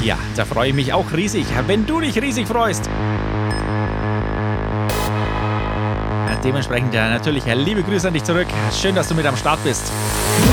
Ja, da freue ich mich auch riesig, wenn du dich riesig freust. Dementsprechend ja natürlich liebe Grüße an dich zurück. Schön, dass du mit am Start bist.